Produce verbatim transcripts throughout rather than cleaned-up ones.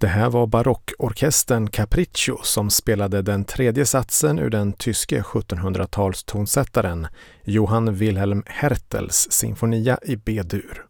Det här var barockorkestern Capriccio som spelade den tredje satsen ur den tyske sjuttonhundratals tonsättaren Johann Wilhelm Hertels sinfonia i B-dur.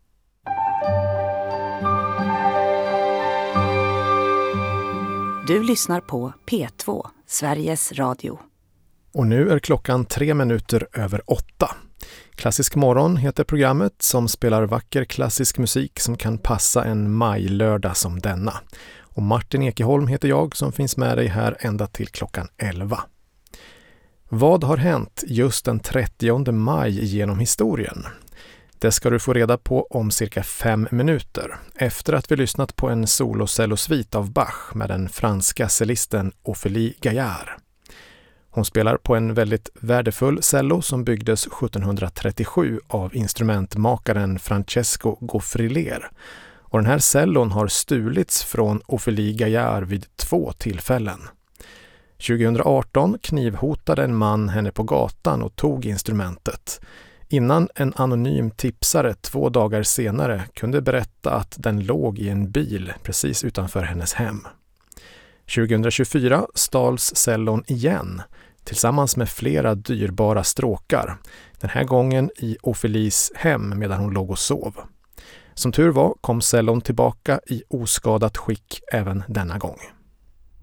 Du lyssnar på P två, Sveriges Radio. Och nu är klockan tre minuter över åtta. Klassisk morgon heter programmet som spelar vacker klassisk musik som kan passa en majlördag som denna. Och Martin Ekeholm heter jag som finns med dig här ända till klockan elva. Vad har hänt just den trettionde maj genom historien? Det ska du få reda på om cirka fem minuter efter att vi lyssnat på en solocellosvit av Bach med den franska cellisten Ophélie Gaillard. Hon spelar på en väldigt värdefull cello som byggdes sjuttonhundratrettiosju av instrumentmakaren Francesco Goffriller. Och den här cellon har stulits från Ophélie Gaillard vid två tillfällen. tjugohundraarton knivhotade en man henne på gatan och tog instrumentet, innan en anonym tipsare två dagar senare kunde berätta att den låg i en bil precis utanför hennes hem. tjugohundratjugofyra stals cellon igen, tillsammans med flera dyrbara stråkar, den här gången i Ophelies hem medan hon låg och sov. Som tur var kom cellon tillbaka i oskadat skick även denna gång.